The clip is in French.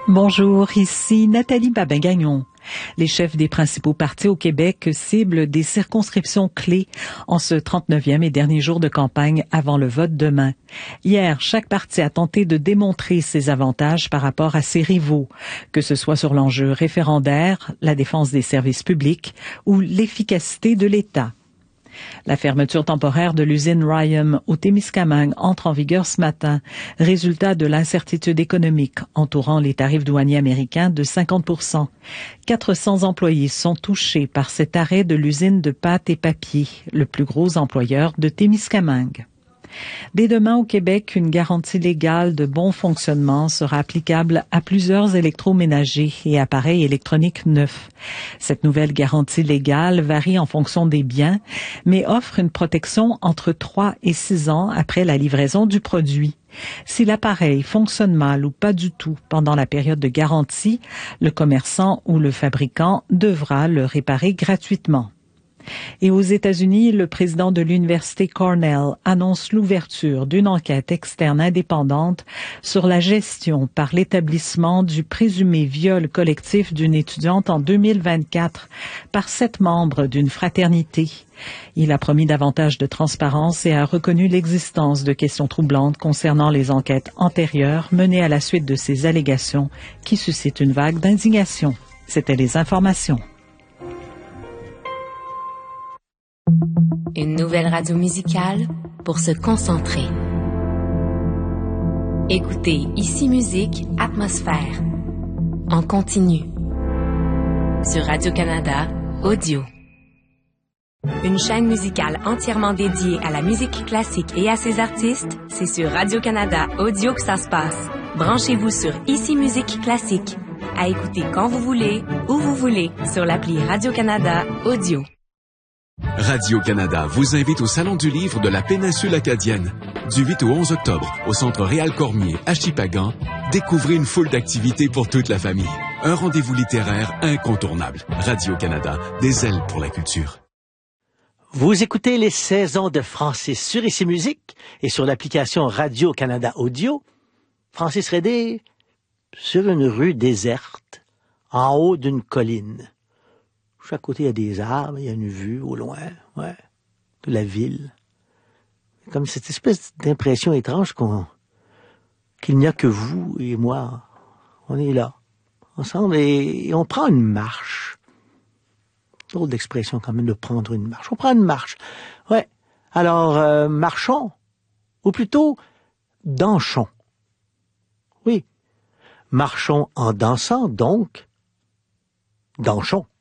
Bonjour, ici Nathalie Babin-Gagnon. Les chefs des principaux partis au Québec ciblent des circonscriptions clés en ce 39e et dernier jour de campagne avant le vote demain. Hier, chaque parti a tenté de démontrer ses avantages par rapport à ses rivaux, que ce soit sur l'enjeu référendaire, la défense des services publics ou l'efficacité de l'État. La fermeture temporaire de l'usine Rayonier au Témiscamingue entre en vigueur ce matin, résultat de l'incertitude économique entourant les tarifs douaniers américains de 50%. 400 employés sont touchés par cet arrêt de l'usine de pâte et papier, le plus gros employeur de Témiscamingue. Dès demain au Québec, une garantie légale de bon fonctionnement sera applicable à plusieurs électroménagers et appareils électroniques neufs. Cette nouvelle garantie légale varie en fonction des biens, mais offre une protection entre 3 et 6 ans après la livraison du produit. Si l'appareil fonctionne mal ou pas du tout pendant la période de garantie, le commerçant ou le fabricant devra le réparer gratuitement. Et aux États-Unis, le président de l'université Cornell annonce l'ouverture d'une enquête externe indépendante sur la gestion par l'établissement du présumé viol collectif d'une étudiante en 2024 par 7 membres d'une fraternité. Il a promis davantage de transparence et a reconnu l'existence de questions troublantes concernant les enquêtes antérieures menées à la suite de ces allégations qui suscitent une vague d'indignation. C'étaient les informations. Une nouvelle radio musicale pour se concentrer. Écoutez Ici Musique Atmosphère en continu sur Radio-Canada Audio. Une chaîne musicale entièrement dédiée à la musique classique et à ses artistes, c'est sur Radio-Canada Audio que ça se passe. Branchez-vous sur Ici Musique Classique, à écouter quand vous voulez, où vous voulez, sur l'appli Radio-Canada Audio. Radio-Canada vous invite au Salon du livre de la péninsule acadienne. Du 8 au 11 octobre, au Centre Réal Cormier, à Shippagan, découvrez une foule d'activités pour toute la famille. Un rendez-vous littéraire incontournable. Radio-Canada, des ailes pour la culture. Vous écoutez les saisons de Francis sur Ici Musique et sur l'application Radio-Canada Audio. Francis Redé, sur une rue déserte, en haut d'une colline. Chaque côté, il y a des arbres, il y a une vue au loin, de la ville. Comme cette espèce d'impression étrange qu'il n'y a que vous et moi. On est là, ensemble, et on prend une marche. Drôle d'expression quand même de prendre une marche. On prend une marche. Ouais. Alors, marchons. Ou plutôt, dansons. Oui. Marchons en dansant, donc, dansons.